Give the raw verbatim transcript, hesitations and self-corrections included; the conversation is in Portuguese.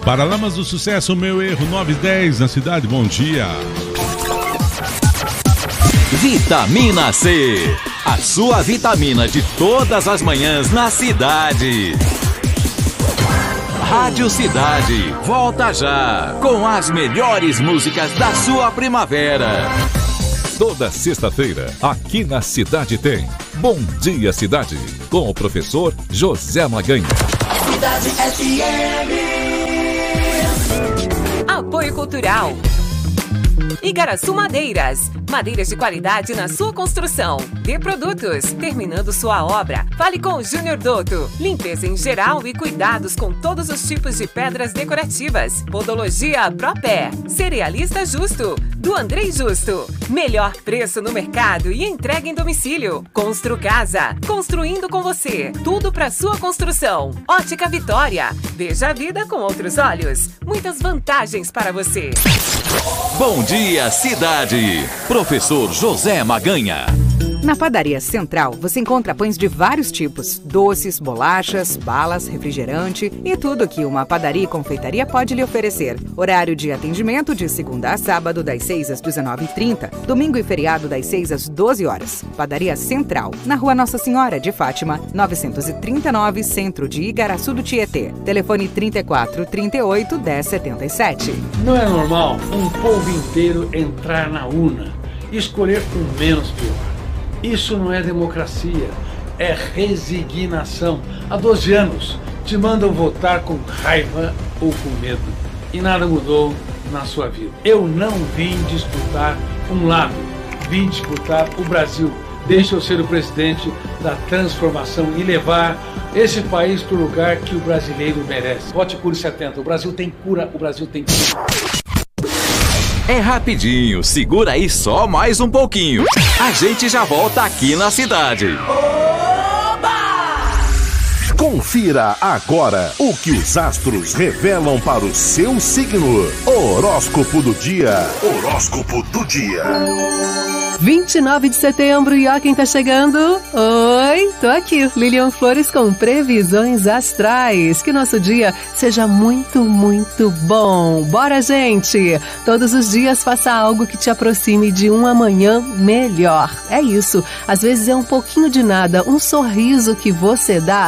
Paralamas do Sucesso, Meu Erro, nove e dez na cidade, bom dia. Vitamina C, a sua vitamina de todas as manhãs na cidade. Rádio Cidade, volta já, com as melhores músicas da sua primavera. Toda sexta-feira, aqui na Cidade tem Bom Dia Cidade, com o professor José Maganha. Cidade F M. Apoio Cultural. Igaraçu Madeiras. Madeiras de qualidade na sua construção. D Produtos. Terminando sua obra, fale com o Júnior Douto. Limpeza em geral e cuidados com todos os tipos de pedras decorativas. Podologia Propé. Cerealista Justo. Do Andrei Justo. Melhor preço no mercado e entrega em domicílio. Constru Casa. Construindo com você. Tudo para sua construção. Ótica Vitória. Veja a vida com outros olhos. Muitas vantagens para você. Bom Dia Cidade. Professor José Maganha. Na Padaria Central, você encontra pães de vários tipos, doces, bolachas, balas, refrigerante e tudo que uma padaria e confeitaria pode lhe oferecer. Horário de atendimento de segunda a sábado, das seis às dezenove e trinta, domingo e feriado das seis às doze horas. Padaria Central, na Rua Nossa Senhora de Fátima, novecentos e trinta e nove, Centro de Igaraçu do Tietê. Telefone trinta e quatro, trinta e oito, dez, setenta e sete. Não é normal um povo inteiro entrar na urna e escolher o menos pior. Isso não é democracia, é resignação. Há doze anos te mandam votar com raiva ou com medo e nada mudou na sua vida. Eu não vim disputar um lado, vim disputar o Brasil. Deixa eu ser o presidente da transformação e levar esse país para o lugar que o brasileiro merece. Vote Cure setenta, o Brasil tem cura, o Brasil tem cura. É rapidinho, segura aí só mais um pouquinho. A gente já volta aqui na cidade. Confira agora o que os astros revelam para o seu signo. Horóscopo do dia. Horóscopo do dia. vinte e nove de setembro e ó quem tá chegando. Oi, tô aqui, Lilian Flores com previsões astrais. Que nosso dia seja muito, muito bom. Bora, gente! Todos os dias faça algo que te aproxime de um amanhã melhor. É isso, às vezes é um pouquinho de nada, um sorriso que você dá